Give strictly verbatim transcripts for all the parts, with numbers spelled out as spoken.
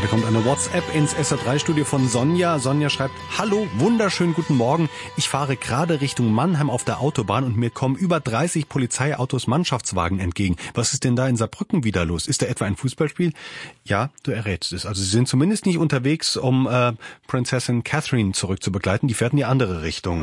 kommt eine WhatsApp ins S R drei Studio von Sonja. Sonja schreibt: Hallo, wunderschönen guten Morgen. Ich fahre gerade Richtung Mannheim auf der Autobahn und mir kommen über dreißig Polizeiautos, Mannschaftswagen entgegen. Was ist denn da in Saarbrücken wieder los? Ist da etwa ein Fußballspiel? Ja, du errätst es. Also sie sind zumindest nicht unterwegs, um äh, Prinzessin Catherine zurückzubegleiten. Die fährt in die andere Richtung.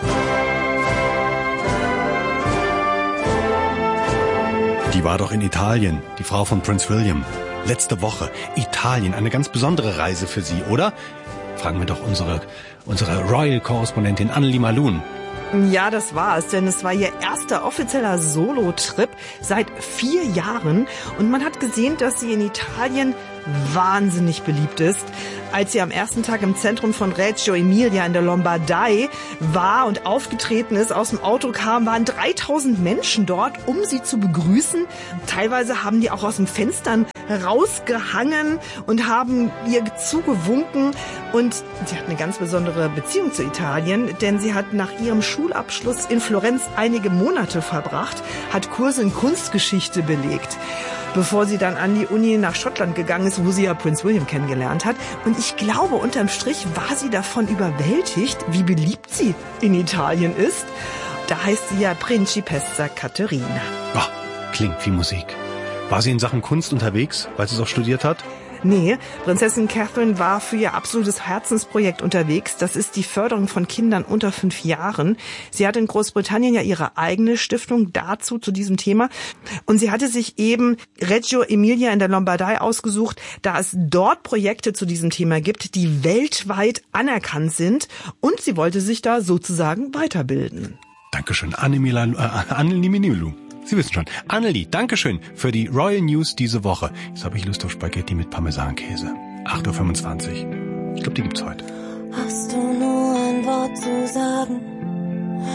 Die war doch in Italien, die Frau von Prinz William. Letzte Woche. Italien, eine ganz besondere Reise für sie, oder? Fragen wir doch unsere, unsere Royal-Korrespondentin Annelie Malun. Ja, das war es, denn es war ihr erster offizieller Solo-Trip seit vier Jahren. Und man hat gesehen, dass sie in Italien wahnsinnig beliebt ist. Als sie am ersten Tag im Zentrum von Reggio Emilia in der Lombardei war und aufgetreten ist, aus dem Auto kam, waren dreitausend Menschen dort, um sie zu begrüßen. Teilweise haben die auch aus den Fenstern rausgehangen und haben ihr zugewunken. Und sie hat eine ganz besondere Beziehung zu Italien, denn sie hat nach ihrem Schulabschluss in Florenz einige Monate verbracht, hat Kurse in Kunstgeschichte belegt, bevor sie dann an die Uni nach Schottland gegangen ist, wo sie ja Prinz William kennengelernt hat. Und ich glaube, unterm Strich war sie davon überwältigt, wie beliebt sie in Italien ist. Da heißt sie ja Principessa Caterina. Oh, klingt wie Musik. War sie in Sachen Kunst unterwegs, weil sie es auch studiert hat? Nee, Prinzessin Catherine war für ihr absolutes Herzensprojekt unterwegs. Das ist die Förderung von Kindern unter fünf Jahren. Sie hat in Großbritannien ja ihre eigene Stiftung dazu, zu diesem Thema. Und sie hatte sich eben Reggio Emilia in der Lombardei ausgesucht, da es dort Projekte zu diesem Thema gibt, die weltweit anerkannt sind. Und sie wollte sich da sozusagen weiterbilden. Dankeschön, Annelie äh, Annelie Malun. Sie wissen schon. Annelie, Dankeschön für die Royal News diese Woche. Jetzt habe ich Lust auf Spaghetti mit Parmesankäse. acht Uhr fünfundzwanzig. Ich glaube, die gibt's heute. Hast du nur ein Wort zu sagen?